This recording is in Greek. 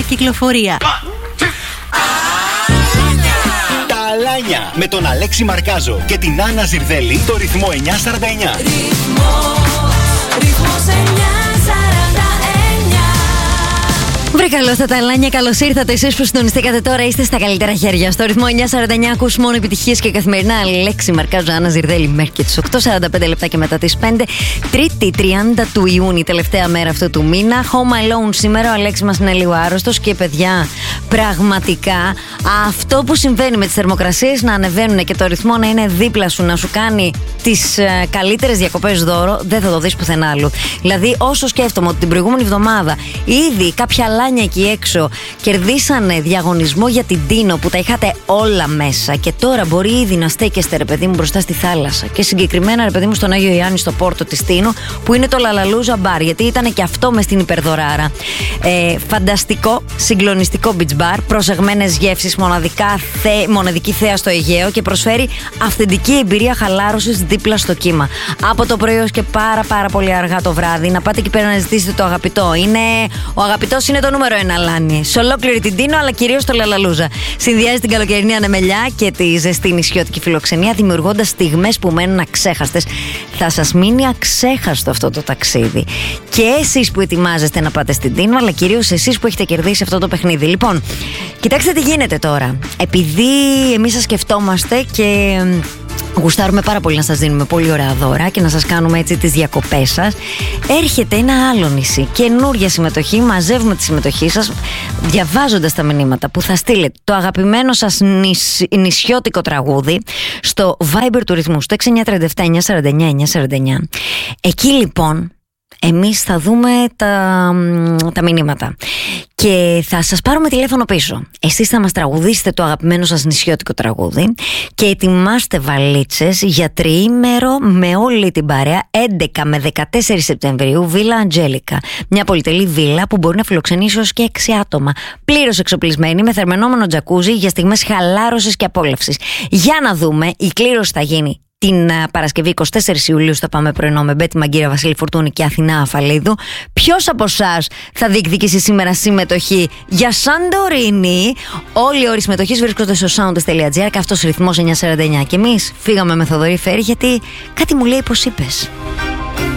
κυκλοφορία. Τα Αλάνια με τον Αλέξη Μαρκάζο και την Άννα Ζιρδέλη, το ρυθμό 949. Ρυθμός 949. Βρε καλώς τα Αλάνια, καλώς ήρθατε. Εσείς που συντονιστήκατε τώρα είστε στα καλύτερα χέρια. Στο ρυθμό 949 ακούς μόνο επιτυχίες και καθημερινά. Αλέξη Μαρκάζο, Άννα Ζιρδέλη μέχρι και τις 8:45 λεπτά και μετά τις 5. Τρίτη 30 του Ιούνιου, τελευταία μέρα αυτού του μήνα. Home Alone σήμερα. Ο Αλέξη μας είναι λίγο άρρωστος και παιδιά, πραγματικά αυτό που συμβαίνει με τις θερμοκρασίες να ανεβαίνουν και το ρυθμό να είναι δίπλα σου, να σου κάνει τις καλύτερες διακοπές δώρο, δεν θα το δεις πουθενά άλλου. Δηλαδή, όσο σκέφτομαι ότι την προηγούμενη εβδομάδα ήδη κάποια Αλάνια εκεί έξω κερδίσανε διαγωνισμό για την Τίνο που τα είχατε όλα μέσα και τώρα μπορεί ήδη να στέκεστε ρε παιδί μου μπροστά στη θάλασσα και συγκεκριμένα ρε παιδί μου στον Άγιο Ιωάννη στο πόρτο της Τίνο που είναι το Λαλαλούζα Μπαρ, γιατί ήταν και αυτό μες στην υπερδωράρα. Φανταστικό, συγκλονιστικό beach bar, προσεγμένες γεύσεις, μοναδική θέα στο Αιγαίο και προσφέρει αυθεντική εμπειρία χαλάρωσης δίπλα στο κύμα. Από το πρωί ως και πάρα πολύ αργά το βράδυ να πάτε εκεί πέρα να ζητήσετε το αγαπητό. Ο αγαπητός είναι το νούμερο 1 Αλάνι. Σε ολόκληρη την Τίνο, αλλά κυρίως το Λαλαλούζα. Συνδυάζει την καλοκαιρινή ανεμελιά και τη ζεστή νησιώτικη φιλοξενία, δημιουργώντας στιγμές που μένουν αξέχαστες. Θα σας μείνει αξέχαστο αυτό το ταξίδι. Και εσείς που ετοιμάζεστε να πάτε στην Τίνο, αλλά κυρίως εσείς που έχετε κερδίσει αυτό το παιχνίδι. Λοιπόν, κοιτάξτε τι γίνεται τώρα. Επειδή εμείς σας σκεφτόμαστε και γουστάρουμε πάρα πολύ να σας δίνουμε πολύ ωραία δώρα και να σας κάνουμε έτσι τις διακοπές σας, έρχεται ένα άλλο νησί, καινούρια συμμετοχή. Μαζεύουμε τη συμμετοχή σας διαβάζοντας τα μηνύματα που θα στείλετε το αγαπημένο σας νησιώτικο τραγούδι στο Viber του ρυθμού στο 6937 949 949. Εκεί λοιπόν εμείς θα δούμε τα μηνύματα και θα σας πάρουμε τηλέφωνο πίσω. Εσείς θα μας τραγουδήσετε το αγαπημένο σας νησιώτικο τραγούδι και ετοιμάστε βαλίτσες για τριήμερο με όλη την παρέα 11 με 14 Σεπτεμβρίου, Βίλα Αντζέλικα. Μια πολυτελή βίλα που μπορεί να φιλοξενήσει ως και 6 άτομα. Πλήρως εξοπλισμένη με θερμαινόμενο τζακούζι για στιγμές χαλάρωσης και απόλαυσης. Για να δούμε, η κλήρωση θα γίνει την Παρασκευή 24 Ιουλίου θα πάμε πρωινό με Μπέτη Μαγκύρα, Βασίλη Φορτούνη και Αθηνά Αφαλίδου. Ποιος από εσάς θα διεκδικήσει σήμερα συμμετοχή για Σαντορίνη? Όλοι οι όροι συμμετοχής βρίσκονται στο sound.gr και αυτός ρυθμός 949. Και εμείς φύγαμε με Θοδωρή Φέρη γιατί κάτι μου λέει πως είπες.